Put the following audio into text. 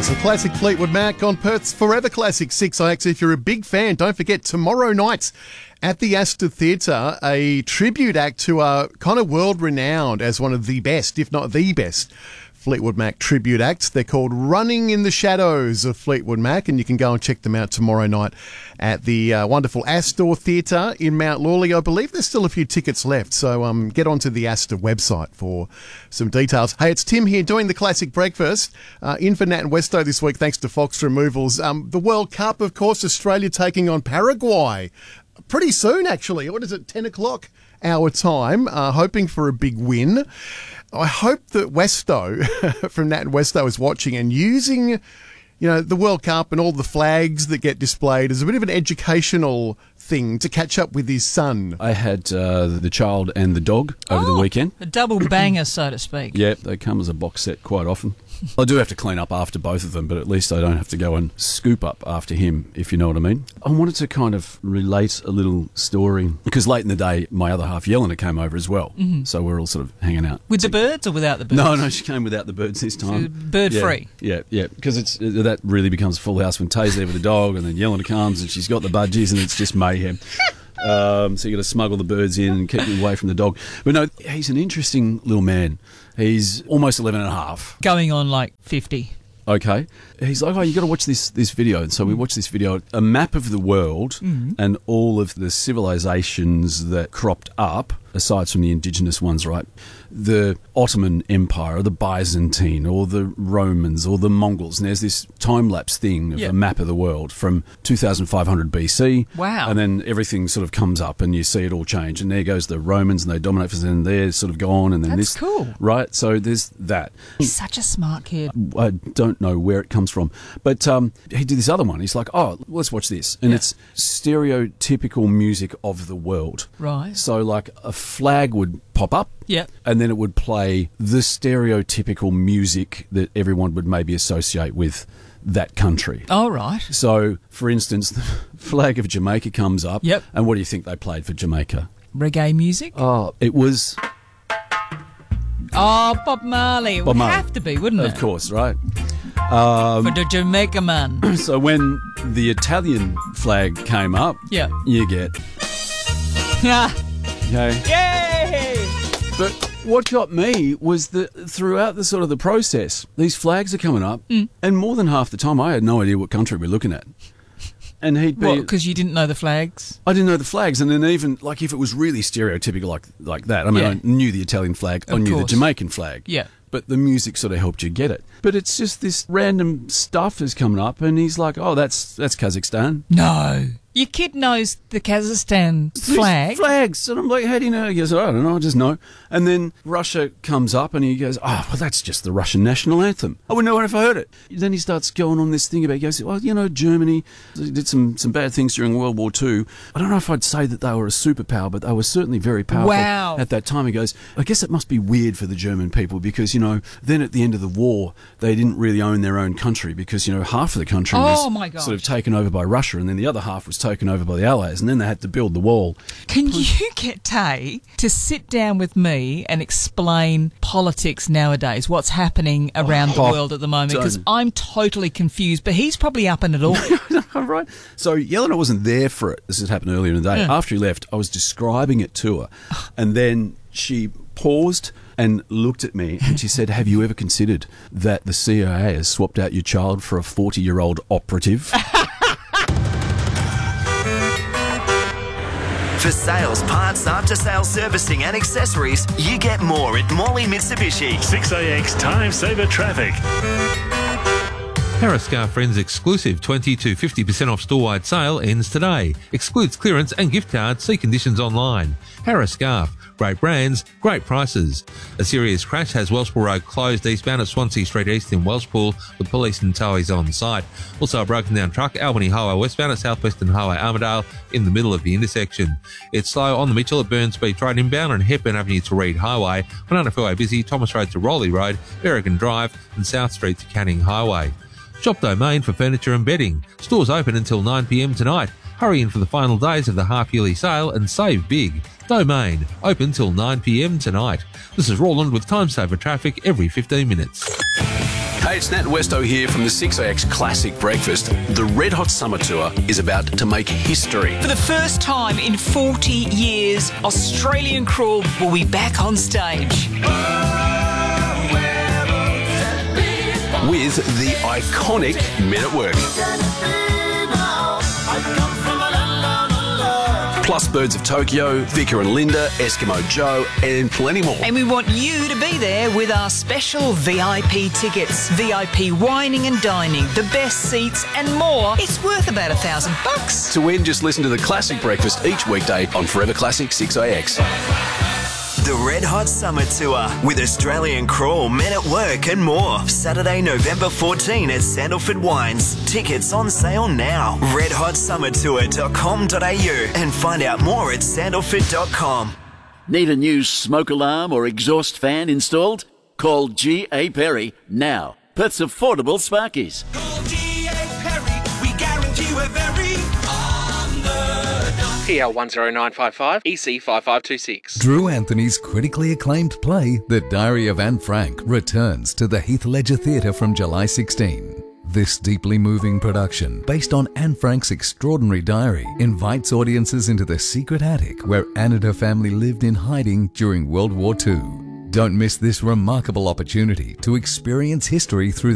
hours of classic Fleetwood Mac on Perth's Forever Classic 6IX. If you're a big fan, don't forget tomorrow night at the Astor Theatre, a tribute act to a kind of world-renowned as one of the best, if not the best, Fleetwood Mac tribute acts. They're called Running in the Shadows of Fleetwood Mac, and you can go and check them out tomorrow night at the wonderful Astor Theatre in Mount Lawley. I believe there's still a few tickets left, so get onto the Astor website for some details. Hey, it's Tim here doing the Classic Breakfast. In for Nat and Westo this week, thanks to Fox Removals. The World Cup, of course, Australia taking on Paraguay. Pretty soon, actually. What is it, 10 o'clock our time, hoping for a big win. I hope that Westo, from Nat and Westo, is watching and using, the World Cup and all the flags that get displayed as a bit of an educational thing to catch up with his son. I had the child and the dog over the weekend. A double banger, so to speak. Yeah, they come as a box set quite often. I do have to clean up after both of them, but at least I don't have to go and scoop up after him, if you know what I mean. I wanted to kind of relate a little story, because late in the day, my other half, Yelena, came over as well. Mm-hmm. So we're all sort of hanging out. With the birds or without the birds? No, she came without the birds this time. So bird-free? Yeah, because that really becomes Full House when Tay's there with the dog, and then Yelena comes and she's got the budgies, and it's just mayhem. So you got to smuggle the birds in and keep them away from the dog. But no, he's an interesting little man. He's almost 11 and a half. Going on like 50. Okay. He's like, you got to watch this video. And so we watched this video, a map of the world and all of the civilizations that cropped up, aside from the indigenous ones, right? The Ottoman Empire or the Byzantine or the Romans or the Mongols. And there's this time-lapse thing of a map of the world from 2500 BC. Wow. And then everything sort of comes up and you see it all change. And there goes the Romans and they dominate, and then they're sort of gone. And then That's cool. Right? So there's that. He's such a smart kid. I don't know where it comes from. But he did this other one. He's like, let's watch this. And it's stereotypical music of the world. Right. So like a flag would pop up. Yeah. And then it would play the stereotypical music that everyone would maybe associate with that country. Oh, right. So, for instance, the flag of Jamaica comes up. Yep. And what do you think they played for Jamaica? Reggae music? Oh, it was... Oh, Bob Marley. It would have to be, wouldn't it? Of course, right? For the Jamaica man. So when the Italian flag came up, you get... Yeah. Okay. Yay! But what got me was that throughout the sort of the process, these flags are coming up, and more than half the time I had no idea what country we're looking at. And he'd be... What, because you didn't know the flags? I didn't know the flags, and then even, like, if it was really stereotypical like that, I mean, I knew the Italian flag, I knew the Jamaican flag. Yeah. But the music sort of helped you get it. But it's just this random stuff is coming up, and he's like, that's Kazakhstan. No. Your kid knows the Kazakhstan flag. Flags. And I'm like, how do you know? He goes, I don't know, I just know. And then Russia comes up and he goes, that's just the Russian national anthem. I wouldn't know if I heard it. Then he starts going on this thing about, he goes, Germany did some bad things during World War II. I don't know if I'd say that they were a superpower, but they were certainly very powerful at that time. He goes, I guess it must be weird for the German people because, then at the end of the war, they didn't really own their own country because, half of the country was sort of taken over by Russia and then the other half was taken over by the Allies, and then they had to build the wall. Can you get Tay to sit down with me and explain politics nowadays, what's happening around the world at the moment? Because I'm totally confused, but he's probably up in it all. Right. So Yelena wasn't there for it. This had happened earlier in the day. After he left, I was describing it to her, and then she paused and looked at me and she said, have you ever considered that the CIA has swapped out your child for a 40-year-old operative? For sales, parts, after-sales servicing and accessories, you get more at Morley Mitsubishi. 6AX Time Saver Traffic. Harris Scarf Friends exclusive 20 to 50% off store-wide sale ends today. Excludes clearance and gift cards. See conditions online. Harris Scarf. Great brands, great prices. A serious crash has Wellspool Road closed eastbound at Swansea Street East in Wellspool with police and towies on site. Also a broken down truck, Albany Highway westbound at Southwestern Highway Armidale in the middle of the intersection. It's slow on the Mitchell at Burns Beach Road inbound and Hepburn Avenue to Reed Highway. Banana Freeway busy, Thomas Road to Rowley Road, Berrigan Drive and South Street to Canning Highway. Shop Domain for furniture and bedding. Stores open until 9pm tonight. Hurry in for the final days of the half-yearly sale and save big. Domain, open till 9pm tonight. This is Roland with Time Saver Traffic every 15 minutes. Hey, it's Nat Westo here from the 6AX Classic Breakfast. The Red Hot Summer Tour is about to make history. For the first time in 40 years, Australian Crawl will be back on stage. With the iconic Men at Work. Plus Birds of Tokyo, Vicar and Linda, Eskimo Joe, and plenty more. And we want you to be there with our special VIP tickets. VIP wining and dining, the best seats and more. It's worth about $1,000. To win, just listen to the Classic Breakfast each weekday on Forever Classic 6AX. The Red Hot Summer Tour with Australian Crawl, Men at Work and more. Saturday, November 14 at Sandalford Wines. Tickets on sale now. redhotsummertour.com.au and find out more at sandalford.com. Need a new smoke alarm or exhaust fan installed? Call G.A. Perry now. Perth's affordable Sparkies. Call G.A. Perry. We guarantee we're very on the PL 10955, EC 5526. Drew Anthony's critically acclaimed play, The Diary of Anne Frank, returns to the Heath Ledger Theatre from July 16. This deeply moving production, based on Anne Frank's extraordinary diary, invites audiences into the secret attic where Anne and her family lived in hiding during World War II. Don't miss this remarkable opportunity to experience history through